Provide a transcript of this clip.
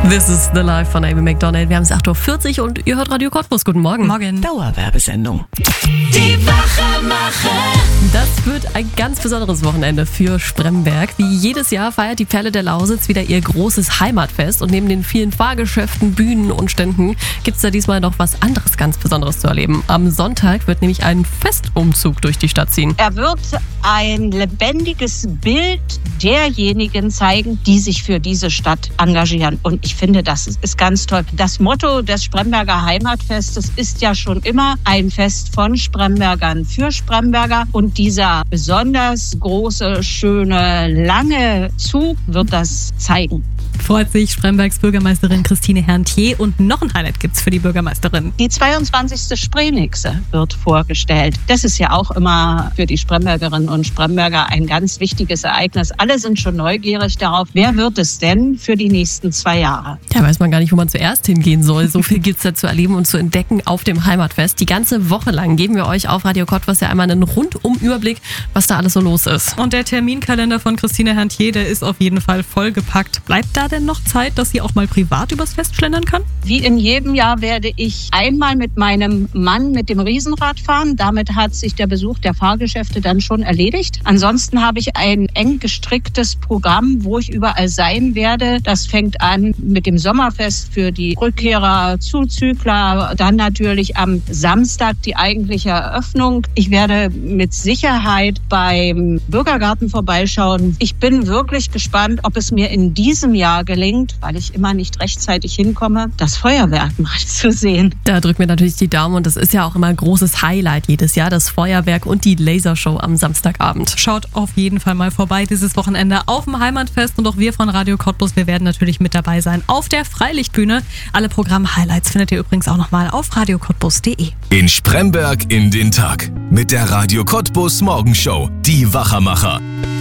This is the Life von Amy McDonald. Wir haben es 8.40 Uhr und ihr hört Radio Cottbus. Guten Morgen. Morgen. Dauerwerbesendung. Die Wachemacher. Das wird ein ganz besonderes Wochenende für Spremberg. Wie jedes Jahr feiert die Perle der Lausitz wieder ihr großes Heimatfest. Und neben den vielen Fahrgeschäften, Bühnen und Ständen gibt es da diesmal noch was anderes ganz Besonderes zu erleben. Am Sonntag wird nämlich ein Festumzug durch die Stadt ziehen. Er wird ein lebendiges Bild derjenigen zeigen, die sich für diese Stadt engagieren. Und ich finde, das ist ganz toll. Das Motto des Spremberger Heimatfestes ist ja schon immer ein Fest von Sprembergern für Spremberger. Und dieser besonders große, schöne, lange Zug wird das zeigen. Freut sich Sprembergs Bürgermeisterin Christine Herntier. Und noch ein Highlight gibt's für die Bürgermeisterin. Die 22. Spreenixe wird vorgestellt. Das ist ja auch immer für die Sprembergerinnen und Spremberger ein ganz wichtiges Ereignis. Alle sind schon neugierig darauf, wer wird es denn für die nächsten 2 Jahre? Da weiß man gar nicht, wo man zuerst hingehen soll. So viel gibt's da zu erleben und zu entdecken auf dem Heimatfest. Die ganze Woche lang geben wir euch auf Radio Cottbus ja einmal einen Rundum-Überblick, was da alles so los ist. Und der Terminkalender von Christine Herntier, der ist auf jeden Fall vollgepackt. Bleibt da denn noch Zeit, dass sie auch mal privat übers Fest schlendern kann? Wie in jedem Jahr werde ich einmal mit meinem Mann mit dem Riesenrad fahren. Damit hat sich der Besuch der Fahrgeschäfte dann schon erledigt. Ansonsten habe ich ein eng gestricktes Programm, wo ich überall sein werde. Das fängt an mit dem Sommerfest für die Rückkehrer, Zuzügler. Dann natürlich am Samstag die eigentliche Eröffnung. Ich werde mit Sicherheit beim Bürgergarten vorbeischauen. Ich bin wirklich gespannt, ob es mir in diesem Jahr gelingt, weil ich immer nicht rechtzeitig hinkomme, das Feuerwerk mal zu sehen. Da drückt mir natürlich die Daumen und das ist ja auch immer ein großes Highlight jedes Jahr, das Feuerwerk und die Lasershow am Samstagabend. Schaut auf jeden Fall mal vorbei dieses Wochenende auf dem Heimatfest und auch wir von Radio Cottbus, wir werden natürlich mit dabei sein auf der Freilichtbühne. Alle Programm-Highlights findet ihr übrigens auch nochmal auf radiocottbus.de. In Spremberg in den Tag mit der Radio Cottbus Morgenshow, die Wachemacher.